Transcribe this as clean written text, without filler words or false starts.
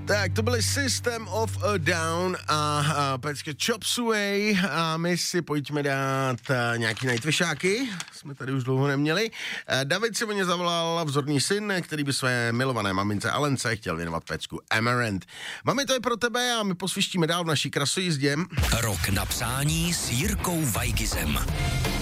Tak, to byly System of a Down a pecka Chop Suey a my si pojďme dát nějaký nightwisháky, jsme tady už dlouho neměli. David si o ně zavolal, vzorný syn, který by své milované mamince Alence chtěl věnovat pecku Amaranth. Mami, to je pro tebe a my posvištíme dál v naší krasojízdě. Rok na přání s Jirkou Vajgizem.